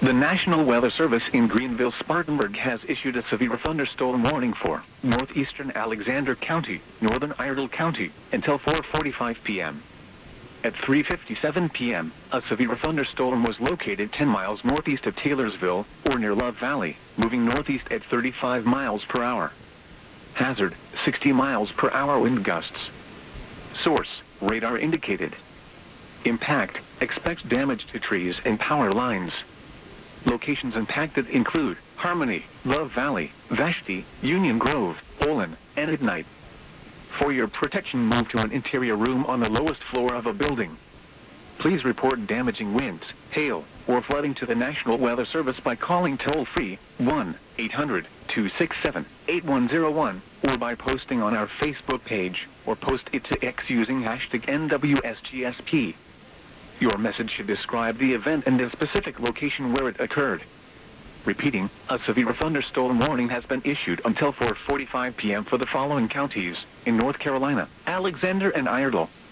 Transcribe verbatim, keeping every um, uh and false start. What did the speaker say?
The National Weather Service in Greenville-Spartanburg has issued a severe thunderstorm warning for northeastern Alexander County, northern Iredell County, until four forty-five p m At three fifty-seven p m, a severe thunderstorm was located ten miles northeast of Taylorsville, or near Love Valley, moving northeast at thirty-five miles per hour. Hazard, sixty miles per hour wind gusts. Source, radar indicated. Impact, expect damage to trees and power lines. Locations impacted include Harmony, Love Valley, Vashti, Union Grove, Olin, and Ignite. For your protection, move to an interior room on the lowest floor of a building. Please report damaging winds, hail, or flooding to the National Weather Service by calling toll-free one eight hundred, two six seven, eight one zero one or by posting on our Facebook page, or post it to X using hashtag N W S G S P. Your message should describe the event and the specific location where it occurred. Repeating, a severe thunderstorm warning has been issued until four forty-five p m for the following counties in North Carolina: Alexander and Iredell,